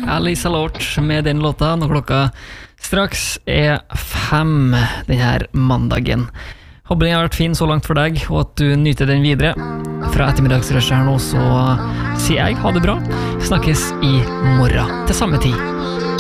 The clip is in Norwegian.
Alisa Lort med den låta når klokka straks 5 denne mandagen. Håper den har vært fin så langt for deg, og at du nyter den videre. Fra ettermiddagsrushet her nå, så sier jeg ha det bra. Snakkes i morgen til samme tid.